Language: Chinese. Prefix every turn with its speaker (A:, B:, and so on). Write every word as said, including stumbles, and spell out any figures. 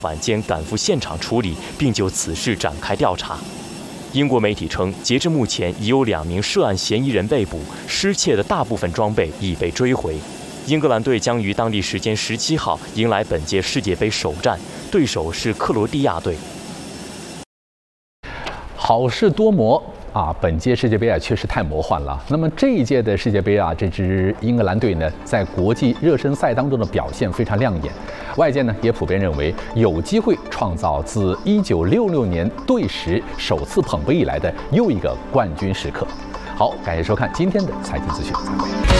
A: 晚间赶赴现场处理，并就此事展开调查。英国媒体称，截至目前已有两名涉案嫌疑人被捕，失窃的大部分装备已被追回。英格兰队将于当地时间十七号迎来本届世界杯首战，对手是克罗地亚队。
B: 好事多磨啊，本届世界杯啊确实太魔幻了。那么这一届的世界杯啊，这支英格兰队呢，在国际热身赛当中的表现非常亮眼，外界呢也普遍认为有机会创造自一九六六年队史首次捧杯以来的又一个冠军时刻。好，感谢收看今天的财经资讯，再会。